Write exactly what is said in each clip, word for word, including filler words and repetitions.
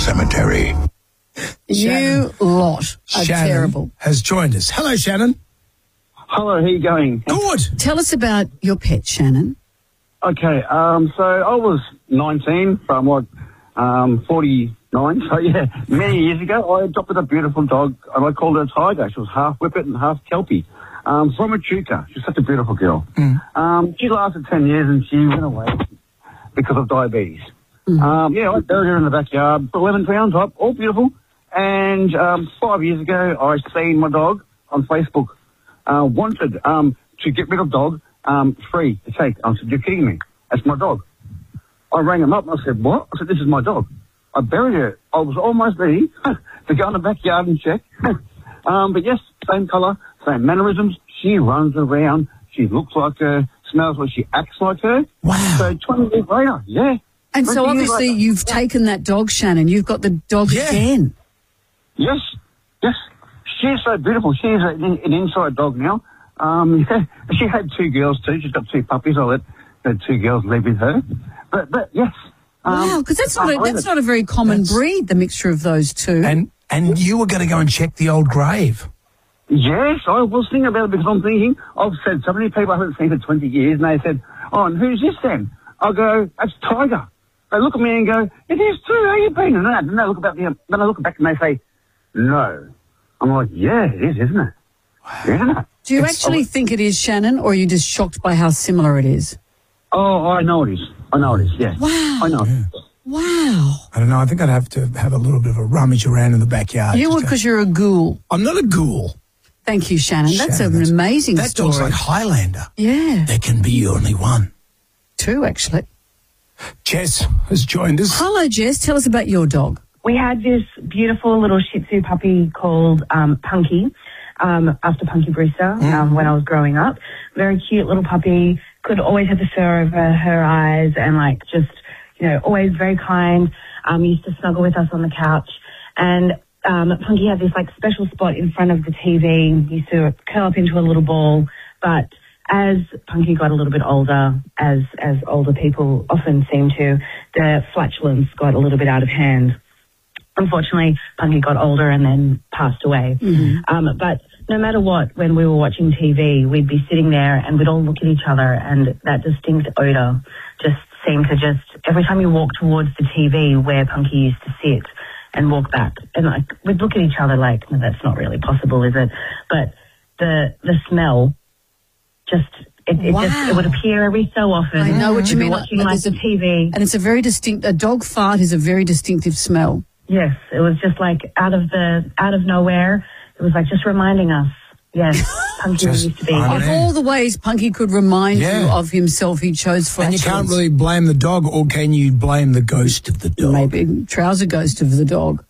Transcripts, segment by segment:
cemetery. You lot are Shannon terrible. has joined us. Hello, Shannon. Hello, how you going? Good. Tell us about your pet, Shannon. Okay, um, so I was nineteen from what, um, forty-nine. So yeah, many years ago, I adopted a beautiful dog, and I called her Tiger. She was half Whippet and half Kelpie. Um, from Echuca. She's such a beautiful girl. Mm. Um, she lasted ten years, and she went away because of diabetes. Mm. Um, yeah, I buried her in the backyard, eleven pounds up, all beautiful. And um, five years ago, I seen my dog on Facebook. Uh, wanted um, to get rid of dog um, free to take. I said, you're kidding me. That's my dog. I rang him up and I said, what? I said, this is my dog. I buried her. I was almost ready to go in the backyard and check. um, but yes, same colour, same mannerisms. She runs around. She looks like her, smells like she acts like her. Wow. So twenty years later, yeah. And so twenty years obviously later. you've taken that dog, Shannon. You've got the dog Yeah. again. Yes, yes. She's so beautiful. She's a, an inside dog now. Um, yeah. She had two girls too. She's got two puppies. I let the two girls live with her. But, but yes. Um, Wow, because that's not a, I that's it. not a very common That's- breed, the mixture of those two. And and you were going to go and check the old grave. Yes, I was thinking about it because I'm thinking, I've said so many people I haven't seen for twenty years, and they said, oh, and who's this then? I go, that's Tiger. They look at me and go, it is too, how you been? And then I look about the, then I look back and they say, no. I'm like, yeah, it is, isn't it? Isn't it? Do you actually think it is, Shannon, or are you just shocked by how similar it is? Oh, I know it is. I know it is, yeah. Wow. I know. Yeah. Wow. I don't know. I think I'd have to have a little bit of a rummage around in the backyard. You just would to- because you're a ghoul. I'm not a ghoul. Thank you, Shannon. That's Shannon, an that's- amazing That story. dog's like Highlander. Yeah. There can be only one. Two, actually. Jess has joined us. Hello, Jess. Tell us about your dog. We had this beautiful little Shih Tzu puppy called um, Punky, um, after Punky Brewster, um, when I was growing up. Very cute little puppy, could always have the fur over her eyes and, like, just, you know, always very kind. Um, used to snuggle with us on the couch. And um, Punky had this, like, special spot in front of the T V, used to curl up into a little ball. But as Punky got a little bit older, as, as older people often seem to, the flatulence got a little bit out of hand. Unfortunately, Punky got older and then passed away. Mm-hmm. Um, but no matter what, when we were watching T V, we'd be sitting there and we'd all look at each other, and that distinct odour just seemed to just, every time you walk towards the T V where Punky used to sit and walk back, and like we'd look at each other like, no, that's not really possible, is it? But the the smell just, it, it Wow. just, it would appear every so often. I know what you We'd be mean. watching Like, like there's the a- T V. And it's a very distinct, a dog fart is a very distinctive smell. Yes, it was just like out of the out of nowhere. It was like just reminding us. Yes, Punky Just- used to be. I Of know. all the ways Punky could remind Yeah. you of himself, he chose And you flatulence. can't really blame the dog, or can you blame the ghost of the dog? Maybe trouser ghost of the dog.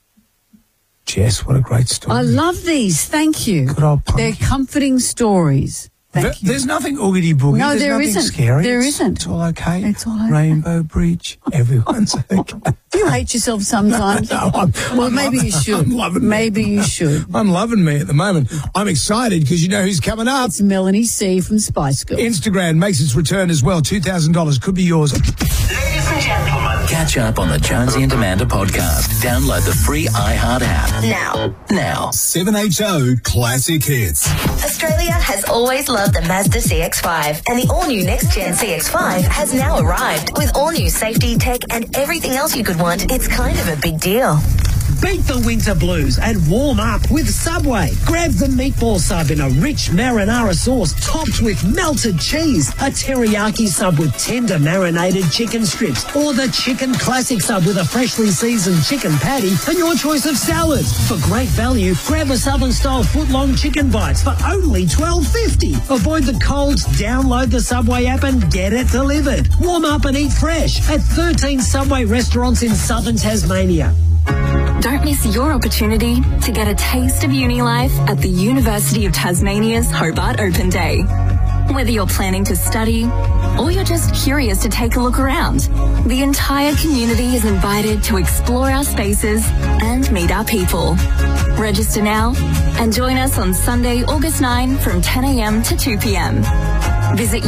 Jess, what a great story. I love these. Thank you. Good old Punky. They're comforting stories. Thank Th- you. There's nothing oogity boogie. No, There's there nothing isn't. scary. There It's- isn't. It's all okay. It's all okay. Rainbow Bridge. Everyone's okay. Do you hate yourself sometimes? No, I'm- well, I'm maybe loving- you should. I'm loving me maybe at the you moment. should. I'm loving me at the moment. I'm excited because you know who's coming up. It's Melanie C from Spice Girls. Instagram makes its return as well. two thousand dollars could be yours. Ladies and gentlemen, Catch up on the Jonesy and Amanda podcast. Download the free iHeart app. now, Now. seven H O Classic Hits. Australia has always loved the Mazda C X five, and the all-new next-gen C X five has now arrived. With all-new safety, tech, and everything else you could want, it's kind of a big deal. Beat the winter blues and warm up with Subway. Grab the meatball sub in a rich marinara sauce topped with melted cheese, a teriyaki sub with tender marinated chicken strips, or the chicken classic sub with a freshly seasoned chicken patty and your choice of salads. For great value, grab a Southern-style foot-long chicken bites for only twelve fifty. Avoid the cold, download the Subway app and get it delivered. Warm up and eat fresh at thirteen Subway restaurants in southern Tasmania. Don't miss your opportunity to get a taste of uni life at the University of Tasmania's Hobart Open Day. Whether you're planning to study or you're just curious to take a look around, the entire community is invited to explore our spaces and meet our people. Register now and join us on Sunday, August ninth from ten a.m. to two p.m. Visit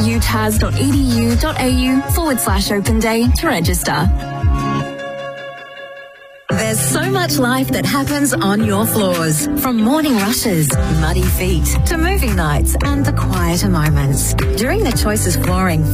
utas.edu.au forward slash open day to register. There's There's so much life that happens on your floors. From morning rushes, muddy feet, to movie nights and the quieter moments. During the Choices Flooring